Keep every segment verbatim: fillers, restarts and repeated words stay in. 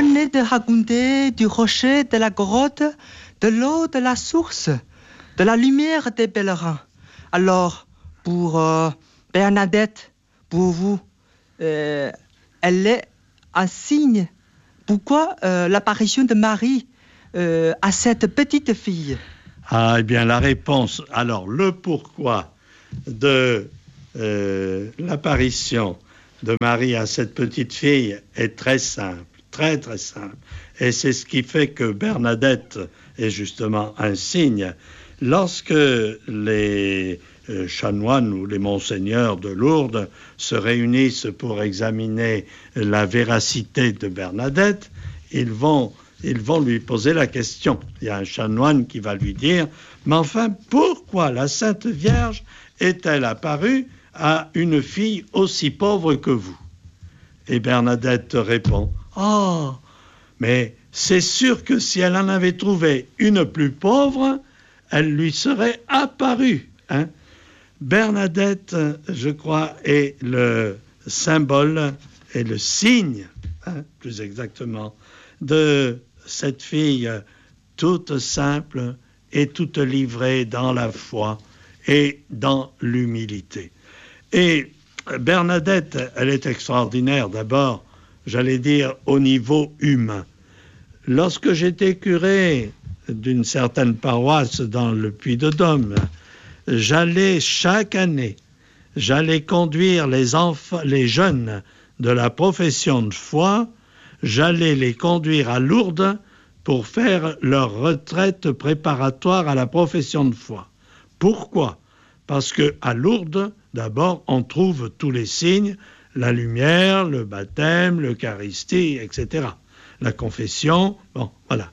venez de raconter du rocher, de la grotte, de l'eau, de la source, de la lumière des pèlerins. Alors, pour euh, Bernadette, pour vous, euh, elle est un signe. Pourquoi euh, l'apparition de Marie euh, à cette petite fille? Ah, eh bien, la réponse, alors, le pourquoi de euh, l'apparition de Marie à cette petite fille est très simple, très, très simple. Et c'est ce qui fait que Bernadette est justement un signe. Lorsque les euh, chanoines ou les monseigneurs de Lourdes se réunissent pour examiner la véracité de Bernadette, ils vont, ils vont lui poser la question. Il y a un chanoine qui va lui dire « Mais enfin, pourquoi la Sainte Vierge est-elle apparue à une fille aussi pauvre que vous ?» Et Bernadette répond « Oh, mais c'est sûr que si elle en avait trouvé une plus pauvre, elle lui serait apparue. Hein » Bernadette, je crois, est le symbole et le signe, hein, plus exactement, de cette fille toute simple et toute livrée dans la foi et dans l'humilité. Et Bernadette, elle est extraordinaire d'abord, j'allais dire, au niveau humain. Lorsque j'étais curé d'une certaine paroisse dans le Puy-de-Dôme, j'allais chaque année, j'allais conduire les enfants, les jeunes de la profession de foi, j'allais les conduire à Lourdes pour faire leur retraite préparatoire à la profession de foi. Pourquoi ? Parce qu'à Lourdes, d'abord, on trouve tous les signes, la lumière, le baptême, l'Eucharistie, et cetera. La confession, bon, voilà.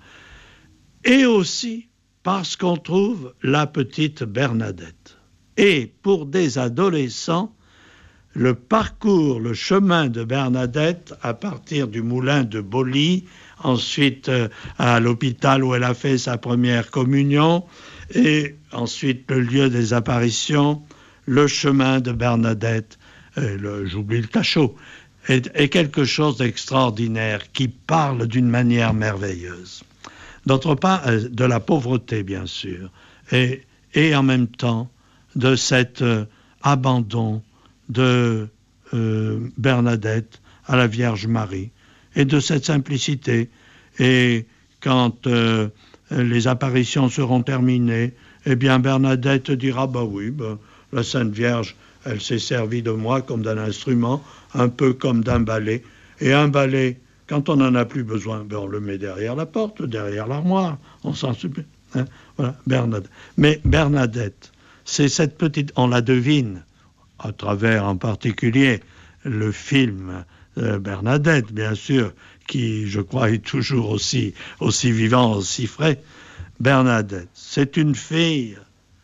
Et aussi parce qu'on trouve la petite Bernadette. Et pour des adolescents, le parcours, le chemin de Bernadette, à partir du moulin de Boly, ensuite euh, à l'hôpital où elle a fait sa première communion, et ensuite le lieu des apparitions, le chemin de Bernadette, et le, j'oublie le cachot, est, est quelque chose d'extraordinaire qui parle d'une manière merveilleuse. D'autre part, euh, de la pauvreté, bien sûr, et, et en même temps de cet euh, abandon de euh, Bernadette à la Vierge Marie, et de cette simplicité. Et quand euh, les apparitions seront terminées, eh bien Bernadette dira, bah oui, bah, la Sainte Vierge, elle s'est servie de moi comme d'un instrument, un peu comme d'un balai. Et un balai, quand on n'en a plus besoin, ben on le met derrière la porte, derrière l'armoire, on s'en supplie. Hein, voilà, Bernadette. Mais Bernadette, c'est cette petite, on la devine, à travers en particulier le film euh, Bernadette, bien sûr, qui, je crois, est toujours aussi, aussi vivant, aussi frais. Bernadette, c'est une fille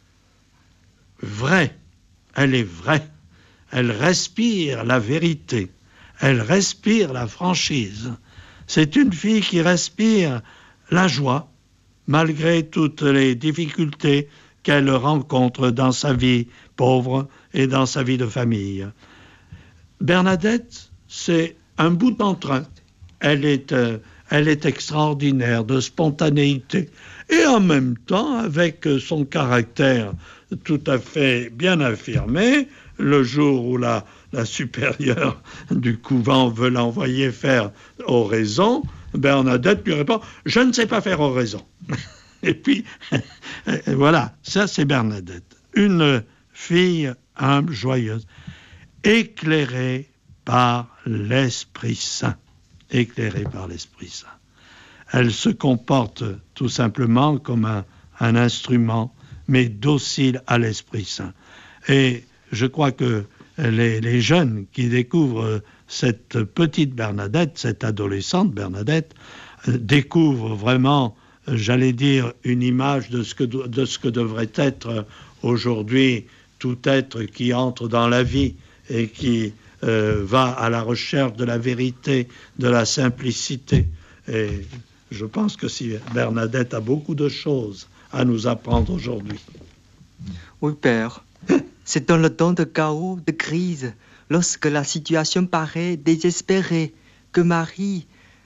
vraie, elle est vraie, elle respire la vérité, elle respire la franchise. C'est une fille qui respire la joie, malgré toutes les difficultés qu'elle rencontre dans sa vie pauvre et dans sa vie de famille. Bernadette, c'est un bout en train. Elle est, euh, elle est extraordinaire de spontanéité et en même temps, avec son caractère tout à fait bien affirmé, le jour où la, la supérieure du couvent veut l'envoyer faire oraison, Bernadette lui répond « Je ne sais pas faire oraison ». Et puis, voilà, ça c'est Bernadette. Une fille humble, joyeuse, éclairée par l'Esprit Saint. Éclairée par l'Esprit Saint. Elle se comporte tout simplement comme un, un instrument, mais docile à l'Esprit Saint. Et je crois que les, les jeunes qui découvrent cette petite Bernadette, cette adolescente Bernadette, euh, découvrent vraiment, j'allais dire, une image de ce que, de ce que devrait être aujourd'hui tout être qui entre dans la vie et qui euh, va à la recherche de la vérité, de la simplicité. Et je pense que si Bernadette a beaucoup de choses à nous apprendre aujourd'hui. Oui, Père. C'est dans le temps de chaos, de crise, lorsque la situation paraît désespérée, que Marie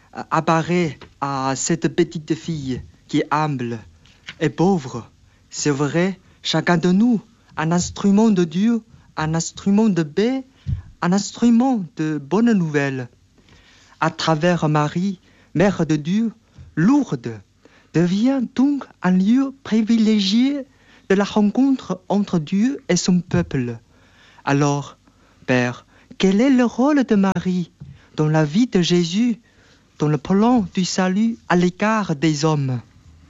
apparaît à cette petite fille qui est humble et pauvre. C'est vrai, chacun de nous, un instrument de Dieu, un instrument de paix, un instrument de bonnes nouvelles. À travers Marie, Mère de Dieu, Lourdes devient donc un lieu privilégié de la rencontre entre Dieu et son peuple. Alors, Père, quel est le rôle de Marie dans la vie de Jésus, dans le plan du salut à l'égard des hommes?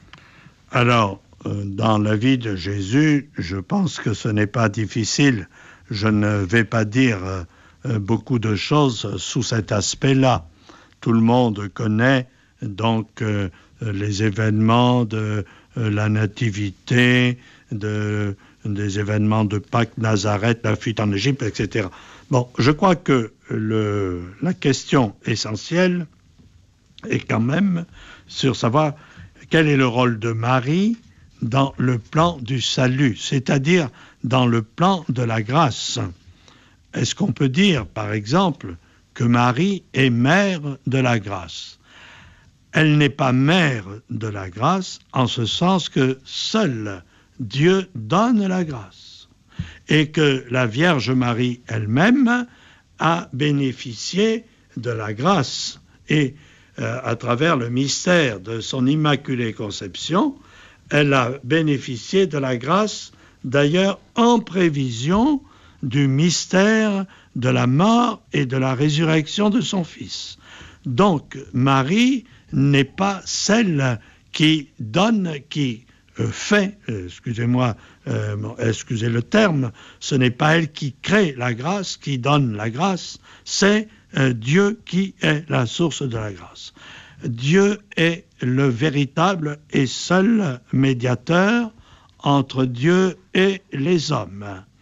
Alors, euh, dans la vie de Jésus, je pense que ce n'est pas difficile. Je ne vais pas dire euh, beaucoup de choses sous cet aspect-là. Tout le monde connaît donc euh, les événements de euh, la Nativité, de, des événements de Pâques, Nazareth, la fuite en Égypte, et cetera. Bon, je crois que le, la question essentielle est quand même sur savoir quel est le rôle de Marie dans le plan du salut, c'est-à-dire dans le plan de la grâce. Est-ce qu'on peut dire, par exemple, que Marie est mère de la grâce? Elle n'est pas mère de la grâce en ce sens que seul Dieu donne la grâce et que la Vierge Marie elle-même a bénéficié de la grâce et euh, à travers le mystère de son Immaculée Conception, elle a bénéficié de la grâce d'ailleurs en prévision du mystère de la mort et de la résurrection de son Fils. Donc Marie n'est pas celle qui donne, qui euh, fait, euh, excusez-moi, euh, excusez le terme, ce n'est pas elle qui crée la grâce, qui donne la grâce, c'est euh, Dieu qui est la source de la grâce. Dieu est le véritable et seul médiateur entre Dieu et les hommes.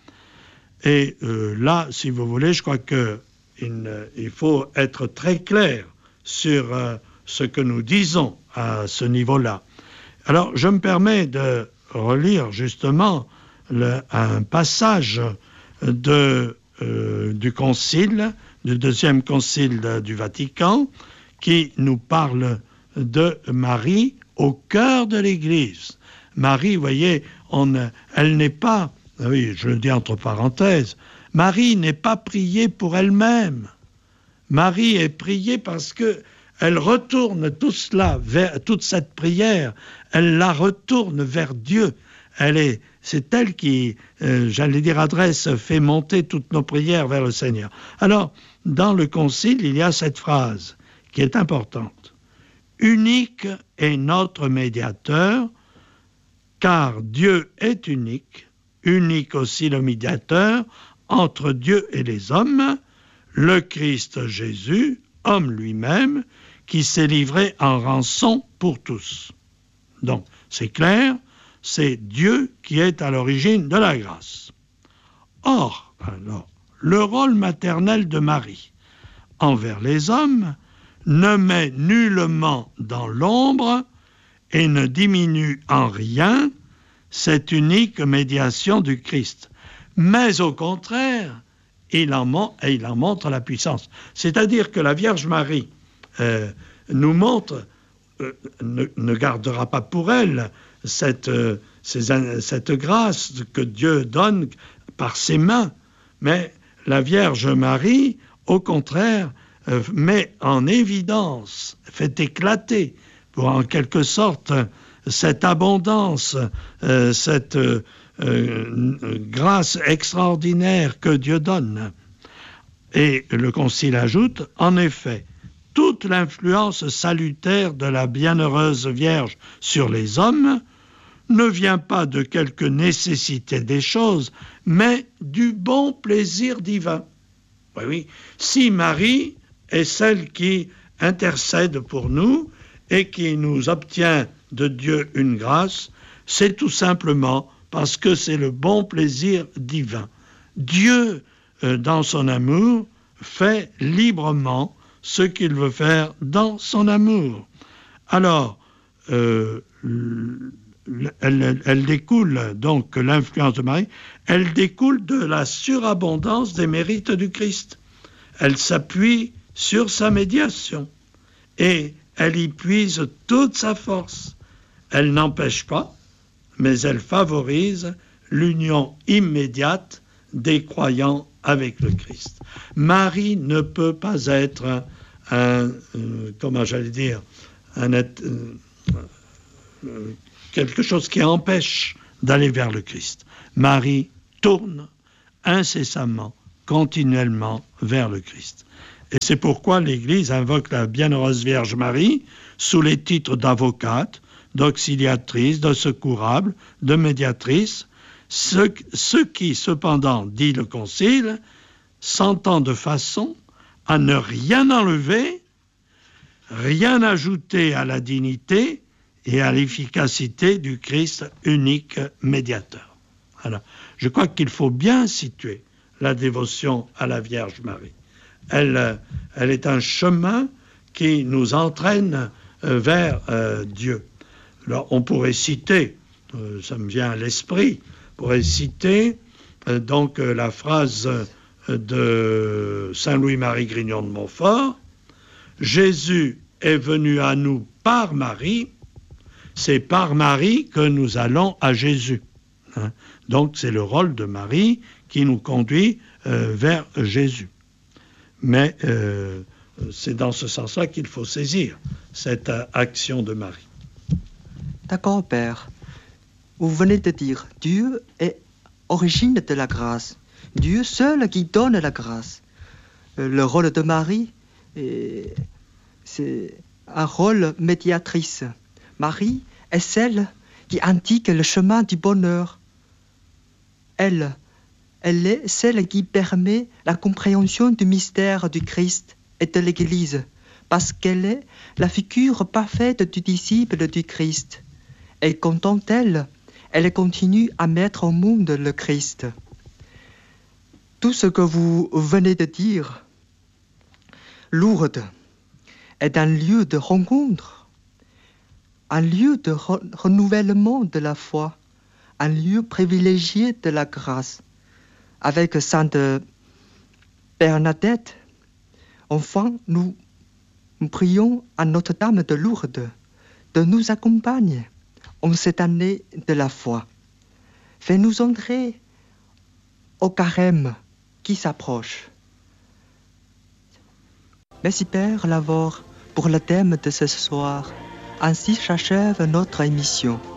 Et euh, là, si vous voulez, je crois qu'il il faut être très clair sur euh, ce que nous disons à ce niveau-là. Alors, je me permets de relire justement le, un passage de, euh, du concile, du deuxième concile de, du Vatican, qui nous parle de Marie au cœur de l'Église. Marie, vous voyez, on, elle n'est pas, oui, je le dis entre parenthèses, Marie n'est pas priée pour elle-même. Marie est priée parce que elle retourne tout cela, vers, toute cette prière, elle la retourne vers Dieu. Elle est, c'est elle qui, euh, j'allais dire, adresse, fait monter toutes nos prières vers le Seigneur. Alors, dans le Concile, il y a cette phrase qui est importante. Unique est notre médiateur, car Dieu est unique, unique aussi le médiateur entre Dieu et les hommes, le Christ Jésus, homme lui-même, qui s'est livré en rançon pour tous. Donc, c'est clair, c'est Dieu qui est à l'origine de la grâce. Or, alors, le rôle maternel de Marie envers les hommes ne met nullement dans l'ombre et ne diminue en rien cette unique médiation du Christ. Mais au contraire, il en, mon- et il en montre la puissance. C'est-à-dire que la Vierge Marie euh, nous montre, euh, ne, ne gardera pas pour elle cette, euh, ces, cette grâce que Dieu donne par ses mains, mais la Vierge Marie, au contraire, euh, met en évidence, fait éclater, pour en quelque sorte, cette abondance, euh, cette euh, euh, grâce extraordinaire que Dieu donne. Et le Concile ajoute, en effet, toute l'influence salutaire de la bienheureuse Vierge sur les hommes ne vient pas de quelque nécessité des choses, mais du bon plaisir divin. Oui, oui. Si Marie est celle qui intercède pour nous et qui nous obtient de Dieu une grâce, c'est tout simplement parce que c'est le bon plaisir divin. Dieu, euh, dans son amour, fait librement ce qu'il veut faire dans son amour. Alors, euh, elle, elle découle donc que l'influence de Marie, elle découle de la surabondance des mérites du Christ. Elle s'appuie sur sa médiation. et elle y puise toute sa force. Elle n'empêche pas, mais elle favorise l'union immédiate des croyants avec le Christ. Marie ne peut pas être un, un euh, comment j'allais dire, un, euh, euh, quelque chose qui empêche d'aller vers le Christ. Marie tourne incessamment, continuellement vers le Christ. Et c'est pourquoi l'Église invoque la Bienheureuse Vierge Marie sous les titres d'avocate, d'auxiliatrice, de secourable, de médiatrice, ce, ce qui, cependant, dit le Concile, s'entend de façon à ne rien enlever, rien ajouter à la dignité et à l'efficacité du Christ unique médiateur. Alors, je crois qu'il faut bien situer la dévotion à la Vierge Marie. Elle, elle est un chemin qui nous entraîne vers euh, Dieu. Alors, on pourrait citer, euh, ça me vient à l'esprit, on pourrait citer euh, donc euh, la phrase euh, de Saint Louis-Marie Grignon de Montfort, « Jésus est venu à nous par Marie, c'est par Marie que nous allons à Jésus. Hein. Donc, c'est le rôle de Marie qui nous conduit euh, vers Jésus. Mais euh, c'est dans ce sens-là qu'il faut saisir cette euh, action de Marie. D'accord, Père. Vous venez de dire, Dieu est origine de la grâce. Dieu seul qui donne la grâce. Le rôle de Marie, c'est un rôle médiatrice. Marie est celle qui indique le chemin du bonheur. Elle, elle est celle qui permet la compréhension du mystère du Christ et de l'Église, parce qu'elle est la figure parfaite du disciple du Christ. Et comptant elle, elle continue à mettre au monde le Christ. Tout ce que vous venez de dire, Lourdes est un lieu de rencontre, un lieu de re- renouvellement de la foi, un lieu privilégié de la grâce. Avec Sainte Bernadette, enfin, nous, nous prions à Notre-Dame de Lourdes de nous accompagner en cette année de la foi. Fais-nous entrer au carême qui s'approche. Merci Père Lavore pour le thème de ce soir. Ainsi s'achève notre émission.